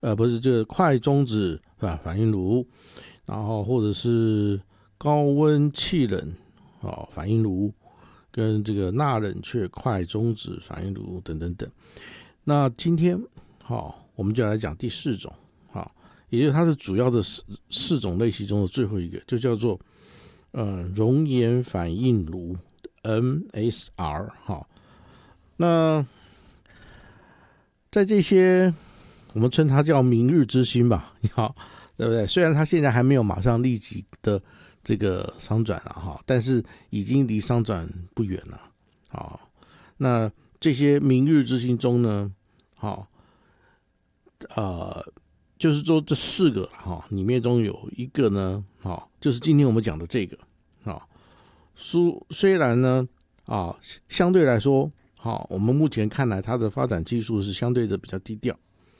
不是这个快中子反应炉，然后或者是高温气冷反应炉，跟这个钠冷却快中子反应炉等等等。那今天我们就来讲第4种，也就是它是主要的四种类型中的最后一个，就叫做熔岩反应炉 MSR。 那在这些我们称它叫明日之星吧，对不对？虽然它现在还没有马上立即的这个商转但是已经离商转不远了。那这些明日之星中呢，就是说这4个里面中有一个呢，就是今天我们讲的这个虽然呢相对来说我们目前看来它的发展技术是相对的比较低调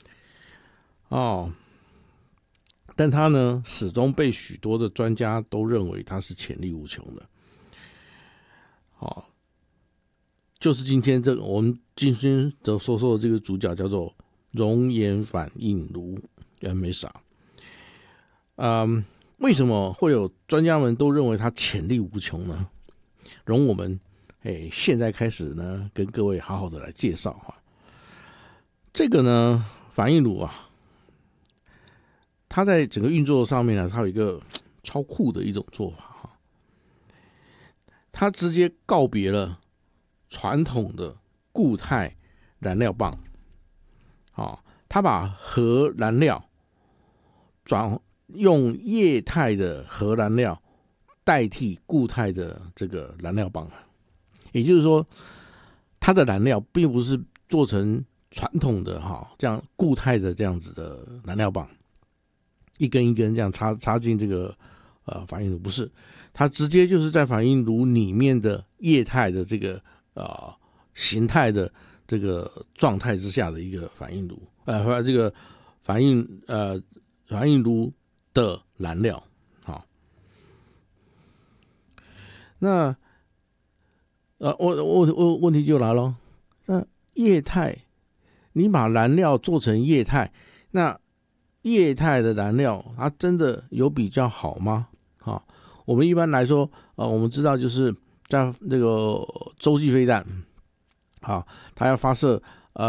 但它呢始终被许多的专家都认为它是潜力无穷的。就是今天我们今天所说的这个主角叫做熔岩反应炉 MSR。为什么会有专家们都认为它潜力无穷呢？容我们现在开始呢跟各位好好的来介绍这个呢反应炉它在整个运作上面呢，它有一个超酷的一种做法它直接告别了传统的固态燃料棒它把核燃料用液态的核燃料代替固态的这个燃料棒，也就是说它的燃料并不是做成传统的这样固态的这样子的燃料棒，一根一根这样插进这个反应炉，不是，它直接就是在反应炉里面的液态的这个形态的这个状态之下的一个反应炉，这个反应炉的燃料。那问题就来了，那液态，你把燃料做成液态，那液态的燃料它真的有比较好吗？我们一般来说我们知道就是在这个洲际飞弹它要发射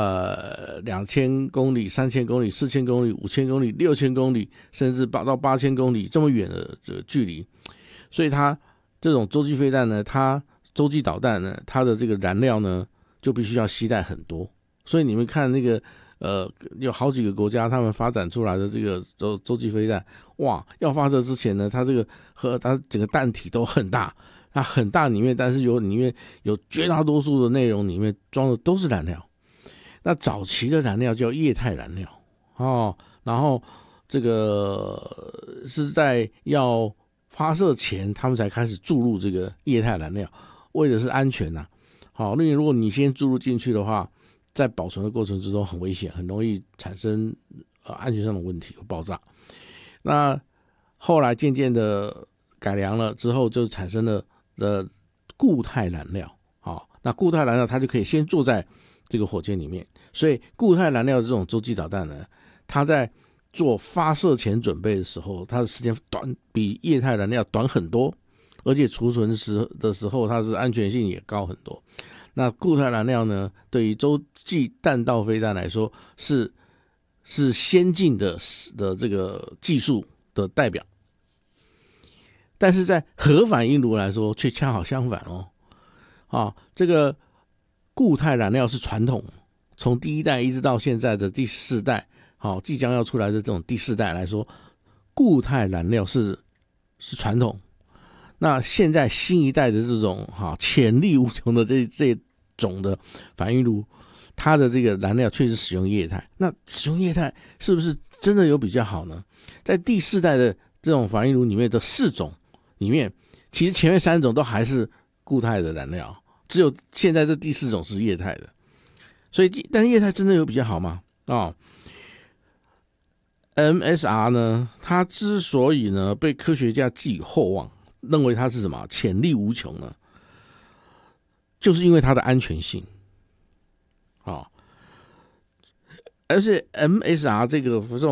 2000公里、3000公里、4000公里、5000公里、6000公里，甚至到8000公里这么远的这个距离，所以它这种洲际飞弹呢，洲际导弹呢，它的这个燃料呢就必须要携带很多。所以你们看那个有好几个国家他们发展出来的这个洲际飞弹，哇，要发射之前呢，它这个它整个弹体都很大，它很大里面，但是里面有绝大多数的内容里面装的都是燃料。那早期的燃料叫液态燃料然后这个是在要发射前他们才开始注入这个液态燃料，为的是安全因为如果你先注入进去的话，在保存的过程之中很危险，很容易产生安全上的问题和爆炸。那后来渐渐的改良了之后，就产生了固态燃料那固态燃料它就可以先坐在这个火箭里面，所以固态燃料的这种洲际导弹呢，它在做发射前准备的时候，它的时间短，比液态燃料短很多，而且储存的时候它是安全性也高很多。那固态燃料呢，对于洲际弹道飞弹来说是先进的这个技术的代表，但是在核反应炉来说却恰好相反这个固态燃料是传统，从第1代一直到现在的第4代即将要出来的这种第4代来说，固态燃料是传统。那现在新一代的这种潜力无穷的这种的反应炉，它的这个燃料确实使用液态。那使用液态是不是真的有比较好呢？在第4代的这种反应炉里面的4种里面，其实前面3种都还是固态的燃料，只有现在这第4种是液态的。所以但是液态真的有比较好吗？MSR 呢，它之所以呢被科学家寄予厚望，认为它是什么潜力无穷呢，就是因为它的安全性而且 MSR 这种